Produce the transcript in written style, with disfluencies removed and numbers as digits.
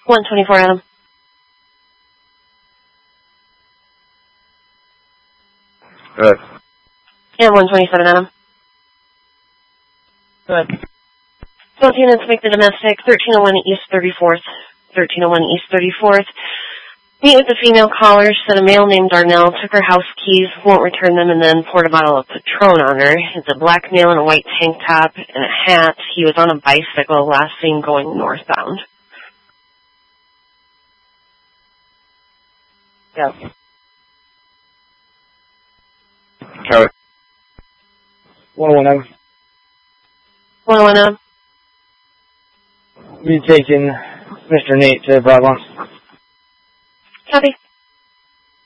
124 Adam. Good. And 127 Adam. Good. Both units make the domestic 1301 East 34th. 1301 East 34th. Meet with the female caller. She said a male named Darnell took her house keys, won't return them, and then poured a bottle of Patron on her. It's a black male in a white tank top and a hat. He was on a bicycle, last seen going northbound. Yes. Kelly. 101 Adam. 101 Adam. You taking Mr. Nate to Broadlawn? Copy.